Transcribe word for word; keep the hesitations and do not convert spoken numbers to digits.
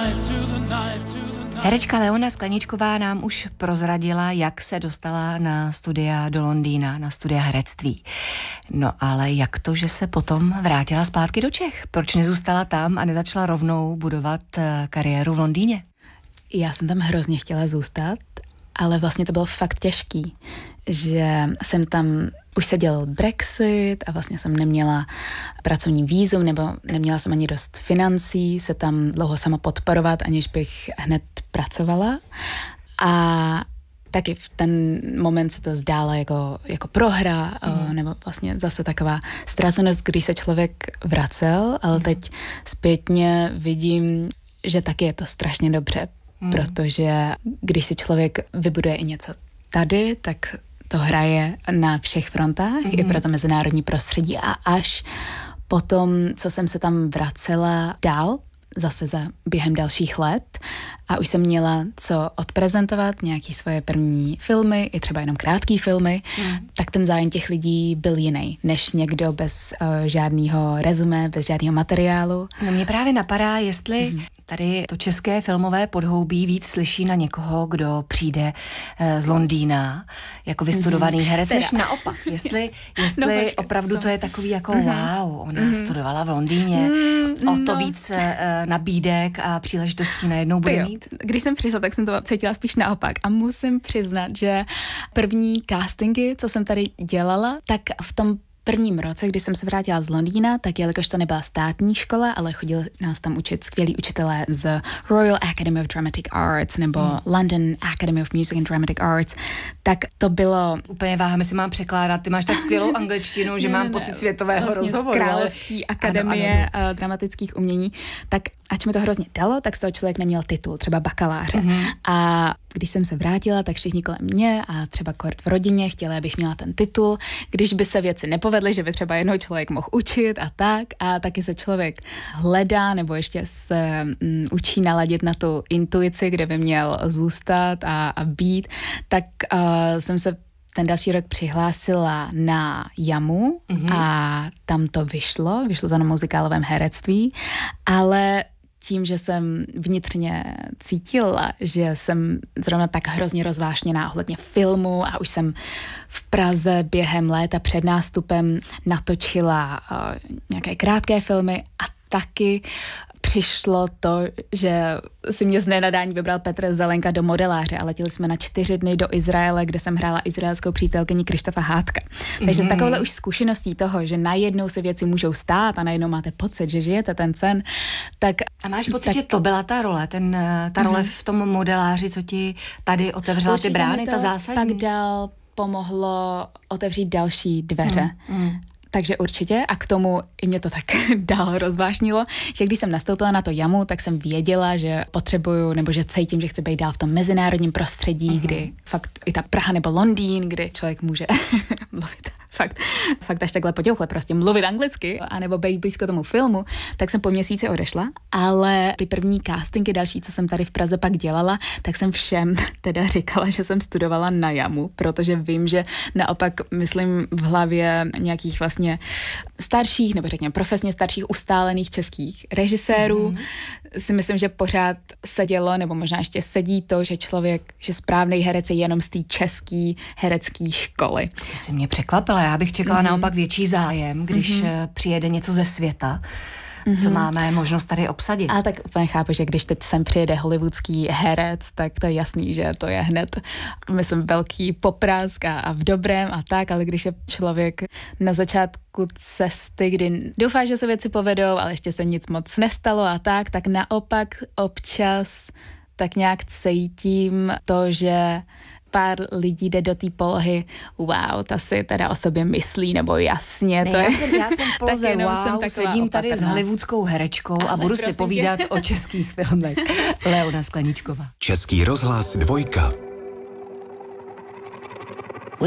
Herečka Leona Skleničková nám už prozradila, jak se dostala na studia do Londýna, na studia herectví. No ale jak to, že se potom vrátila zpátky do Čech? Proč nezůstala tam a nezačala rovnou budovat kariéru v Londýně? Já jsem tam hrozně chtěla zůstat, ale vlastně to bylo fakt těžký, že jsem tam, už se dělal Brexit a vlastně jsem neměla pracovní vízum nebo neměla jsem ani dost financí se tam dlouho sama podporovat, aniž bych hned pracovala. A taky v ten moment se to zdálo jako, jako prohra, mm. o, nebo vlastně zase taková ztracenost, když se člověk vracel, ale mm. teď zpětně vidím, že taky je to strašně dobře, mm. protože když si člověk vybuduje i něco tady, tak to hraje na všech frontách, mm. i pro to mezinárodní prostředí a až potom, co jsem se tam vracela dál, zase za během dalších let a už jsem měla co odprezentovat, nějaký svoje první filmy, i třeba jenom krátký filmy, mm. tak ten zájem těch lidí byl jiný, než někdo bez uh, žádného rezumé, bez žádného materiálu. No mě právě napadá, jestli mm. tady to české filmové podhoubí víc slyší na někoho, kdo přijde uh, z Londýna jako vystudovaný mm. herec, než naopak. Jestli, jestli no, počkej, opravdu to... to je takový jako mm. wow, ona mm. studovala v Londýně, mm, o to no. víc uh, nabídek a příležitostí najednou bude mít. Když jsem přišla, tak jsem to cítila spíš naopak a musím přiznat, že první castingy, co jsem tady dělala, tak v tom prvním roce, kdy jsem se vrátila z Londýna, tak jelikož to nebyla státní škola, ale chodili nás tam učit skvělí učitelé z Royal Academy of Dramatic Arts nebo hmm. London Academy of Music and Dramatic Arts, tak to bylo... Úplně váhám, jestli mám překládat. Ty máš tak skvělou angličtinu, že ne, mám ne, pocit světového vlastně rozhovoru. Z Královské akademie ano, ano. dramatických umění. Tak ať mi to hrozně dalo, tak z toho člověk neměl titul, třeba bakaláře. Mm-hmm. A když jsem se vrátila, tak všichni kolem mě a třeba kort v rodině chtěli, abych měla ten titul. Když by se věci nepovedly, že by třeba jednou člověk mohl učit a tak. A taky se člověk hledá nebo ještě se um, učí naladit na tu intuici, kde by měl zůstat a, a být. Tak uh, jsem se ten další rok přihlásila na Jamu mm-hmm. a tam to vyšlo, vyšlo to na muzikálovém herectví, ale tím, že jsem vnitřně cítila, že jsem zrovna tak hrozně rozvášněná ohledně filmu a už jsem v Praze během léta před nástupem natočila uh, nějaké krátké filmy a taky přišlo to, že si mě z nenadání vybral Petr Zelenka do modeláře a letěli jsme na čtyři dny do Izraele, kde jsem hrála izraelskou přítelkyni Krištofa Hádka. Takže mm. s takovouhle už zkušeností toho, že najednou se věci můžou stát a najednou máte pocit, že žijete ten sen, tak... A máš pocit, tak, že to byla ta role, ten, ta role mm. v tom modeláři, co ti tady otevřela ty brány, ta zásadní? Pak dál pomohlo otevřít další dveře. Mm. Mm. Takže určitě a k tomu i mě to tak dál rozvášnilo, že když jsem nastoupila na to Jamu, tak jsem věděla, že potřebuju, nebo že cítím, že chci být dál v tom mezinárodním prostředí, uh-huh. kdy fakt i ta Praha nebo Londýn, kdy člověk může mluvit fakt, fakt až takhle potěuchle, prostě mluvit anglicky, anebo být blízko tomu filmu, tak jsem po měsíci odešla, ale ty první castingy další, co jsem tady v Praze pak dělala, tak jsem všem teda říkala, že jsem studovala na Jamu, protože vím, že naopak myslím v hlavě nějakých vlastně starších, nebo řekněme profesně starších ustálených českých režisérů, mm-hmm. si myslím, že pořád sedělo, nebo možná ještě sedí to, že člověk, že správný herec je jenom z té české herecké školy. To si mě překvapila. Já bych čekala mm-hmm. naopak větší zájem, když mm-hmm. přijede něco ze světa, mm-hmm. co máme možnost tady obsadit. A tak úplně chápu, že když teď sem přijede hollywoodský herec, tak to je jasný, že to je hned, myslím, velký poprask a, a v dobrém a tak, ale když je člověk na začátku cesty, kdy doufá, že se věci povedou, ale ještě se nic moc nestalo a tak, tak naopak občas tak nějak cítím to, že pár lidí jde do té polohy, wow, ta si teda o sobě myslí, nebo jasně. Ne, to já, je... jsem, já jsem pouze wow, jsem sedím tady opatrná. S hollywoodskou herečkou ale a budu si povídat tě. O českých filmech. Leona Skleničková. Český rozhlas dvojka.